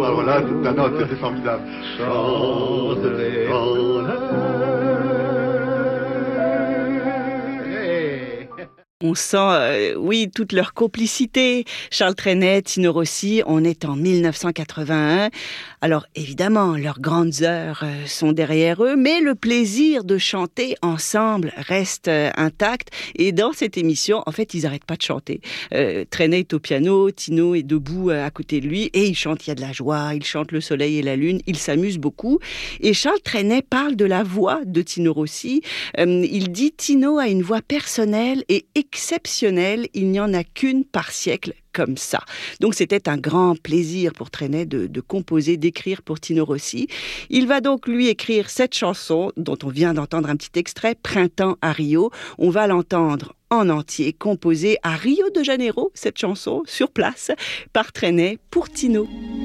voilà, toute la note, c'était formidable. Chanterai en On sent, oui, toute leur complicité. Charles Trenet, Tino Rossi, on est en 1981. Alors, évidemment, leurs grandes heures sont derrière eux, mais le plaisir de chanter ensemble reste intact. Et dans cette émission, en fait, ils n'arrêtent pas de chanter. Trenet est au piano, Tino est debout à côté de lui, et ils chantent, il y a de la joie, ils chantent le soleil et la lune, ils s'amusent beaucoup. Et Charles Trenet parle de la voix de Tino Rossi. Il dit « Tino a une voix personnelle et exceptionnelle, il n'y en a qu'une par siècle comme ça ». Donc c'était un grand plaisir pour Trenet de composer, d'écrire pour Tino Rossi. Il va donc lui écrire cette chanson dont on vient d'entendre un petit extrait, Printemps à Rio. On va l'entendre en entier, composée à Rio de Janeiro, cette chanson, sur place, par Trenet pour Tino.